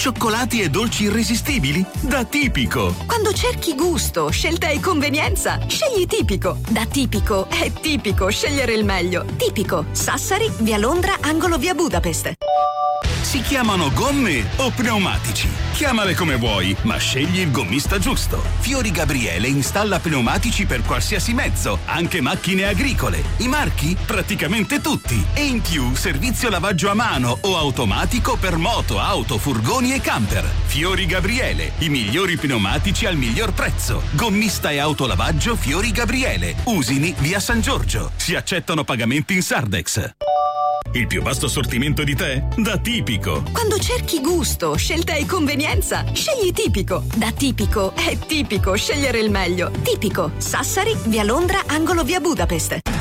Cioccolati e dolci irresistibili? Da Tipico. Quando cerchi gusto, scelta e convenienza, scegli Tipico. Da Tipico è tipico scegliere il meglio. Tipico, Sassari, via Londra, angolo via Budapest. Si chiamano gomme o pneumatici? Chiamale come vuoi, ma scegli il gommista giusto. Fiori Gabriele installa pneumatici per qualsiasi mezzo, anche macchine agricole. I marchi? Praticamente tutti. E in più, servizio lavaggio a mano o automatico per moto, auto, furgoni e camper. Fiori Gabriele, i migliori pneumatici al miglior prezzo. Gommista e autolavaggio Fiori Gabriele. Usini, via San Giorgio. Si accettano pagamenti in Sardex. Il più vasto assortimento di tè? Da Tipico. Quando cerchi gusto, scelta e convenienza, scegli Tipico. Da Tipico è tipico scegliere il meglio. Tipico, Sassari, via Londra, angolo via Budapest.